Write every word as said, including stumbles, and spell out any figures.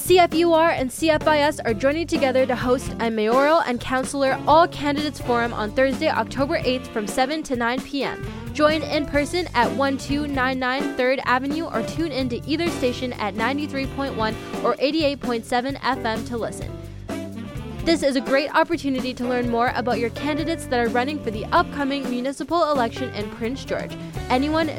C F U R and C F I S are joining together to host a mayoral and councillor all candidates forum on Thursday, October eighth from seven to nine p.m. Join in person at twelve ninety-nine third Avenue or tune in to either station at ninety-three point one or eighty-eight point seven F M to listen. This is a great opportunity to learn more about your candidates that are running for the upcoming municipal election in Prince George. Anyone